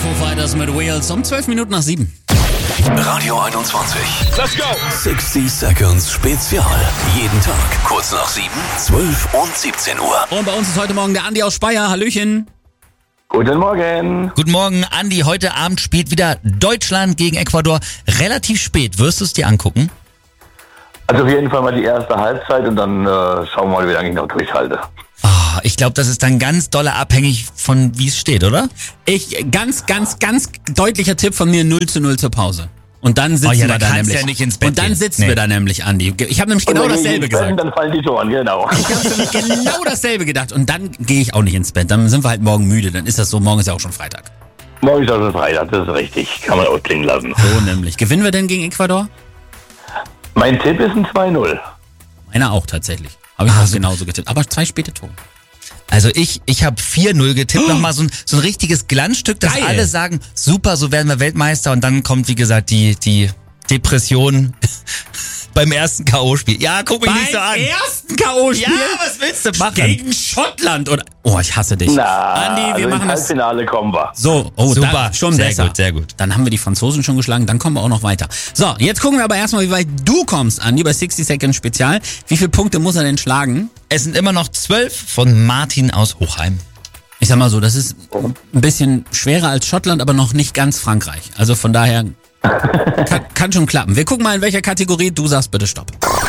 Foo Fighters mit Wheels um 12 Minuten nach 7. Radio 21. Let's go! 60 Seconds Spezial. Jeden Tag kurz nach 7, 12 und 17 Uhr. Und bei uns ist heute Morgen der Andi aus Speyer. Hallöchen. Guten Morgen. Guten Morgen, Andi. Heute Abend spielt wieder Deutschland gegen Ecuador. Relativ spät. Wirst du es dir angucken? Also auf jeden Fall mal die erste Halbzeit und dann schauen wir mal, wie lange ich noch durchhalte. Oh, ich glaube, das ist dann ganz doll abhängig von wie es steht, oder? Ganz deutlicher Tipp von mir, 0:0 zur Pause. Und dann sitzen wir da nämlich. Ja nicht ins Bett und dann gehen. sitzen wir da nämlich, Andi. Ich habe nämlich genau dasselbe gesagt. Dann fallen die Toren, genau. Ich habe nämlich genau dasselbe gedacht. Und dann gehe ich auch nicht ins Bett. Dann sind wir halt morgen müde. Dann ist das so, morgen ist ja auch schon Freitag. Morgen ist auch schon Freitag, das ist richtig. Kann man ausklingen lassen. So nämlich. Gewinnen wir denn gegen Ecuador? Mein Tipp ist ein 2-0. Meiner auch tatsächlich. Habe ich auch genauso getippt. Aber 2 späte Tore. Also ich habe 4-0 getippt. Nochmal so ein richtiges Glanzstück, dass Geil. alle sagen, super, so werden wir Weltmeister. Und dann kommt, wie gesagt, die Depression beim ersten K.O.-Spiel. Ja, guck mich nicht so an. Ersten K.O.-Spiel? Ja, was willst du machen? Gegen Schottland. Und oh, ich hasse dich. Andi, wir also machen ins das. Halbfinale kommen wir. So, Super, dann schon sehr besser. gut, sehr gut. Dann haben wir die Franzosen schon geschlagen, dann kommen wir auch noch weiter. So, jetzt gucken wir aber erstmal, wie weit du kommst, Andi, bei 60 Seconds Spezial. Wie viele Punkte muss er denn schlagen? Es sind immer noch 12 von Martin aus Hochheim. Ich sag mal so, das ist ein bisschen schwerer als Schottland, aber noch nicht ganz Frankreich. Also von daher kann schon klappen. Wir gucken mal, in welcher Kategorie. Du sagst bitte Stopp.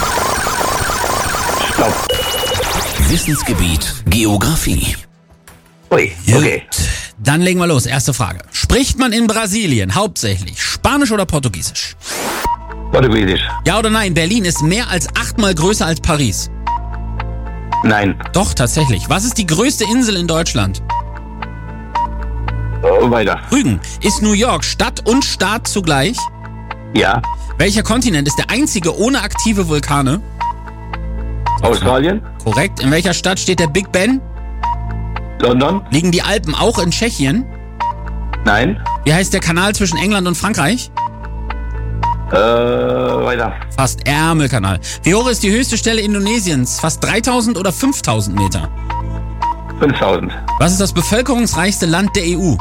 Stopp. Wissensgebiet Geografie. Ui, okay. Dann legen wir los. Erste Frage. Spricht man in Brasilien hauptsächlich Spanisch oder Portugiesisch? Portugiesisch. Ja oder nein? Berlin ist mehr als 8-mal größer als Paris. Nein. Doch, tatsächlich. Was ist die größte Insel in Deutschland? Weiter. Rügen. Ist New York Stadt und Staat zugleich? Ja. Welcher Kontinent ist der einzige ohne aktive Vulkane? Australien. Korrekt. In welcher Stadt steht der Big Ben? London. Liegen die Alpen auch in Tschechien? Nein. Wie heißt der Kanal zwischen England und Frankreich? Weiter. Fast Ärmelkanal. Wie hoch ist die höchste Stelle Indonesiens? Fast 3000 oder 5000 Meter? 5000. Was ist das bevölkerungsreichste Land der EU?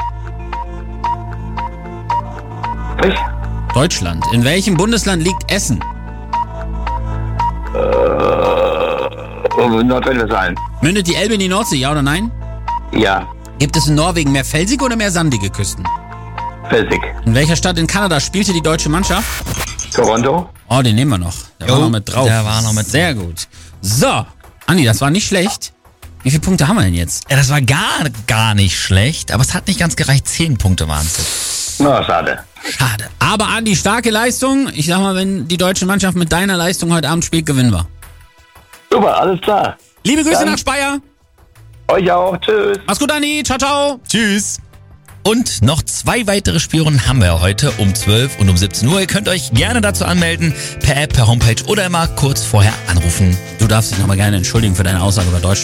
Sprich. Deutschland. In welchem Bundesland liegt Essen? Nordrhein-Westfalen. Mündet die Elbe in die Nordsee, ja oder nein? Ja. Gibt es in Norwegen mehr felsige oder mehr sandige Küsten? Felsig. In welcher Stadt in Kanada spielte die deutsche Mannschaft? Toronto. Oh, den nehmen wir noch. Der war noch mit drauf. der war noch mit Sehr gut. So, Andi, das war nicht schlecht. Wie viele Punkte haben wir denn jetzt? Ja, das war gar nicht schlecht, aber es hat nicht ganz gereicht. 10 Punkte waren es. Na, schade. Schade. Aber Andi, starke Leistung. Ich sag mal, wenn die deutsche Mannschaft mit deiner Leistung heute Abend spielt, gewinnen wir. Super, alles klar. Liebe Grüße Dann- nach Speyer. Euch auch. Tschüss. Mach's gut, Andi. Ciao, ciao. Tschüss. Und noch 2 weitere Spielrunden haben wir heute um 12 und um 17 Uhr. Ihr könnt euch gerne dazu anmelden, per App, per Homepage oder immer kurz vorher anrufen. Du darfst dich nochmal gerne entschuldigen für deine Aussage über Deutschland.